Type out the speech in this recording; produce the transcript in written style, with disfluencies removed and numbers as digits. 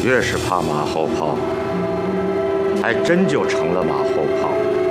越是怕马后炮，还真就成了马后炮。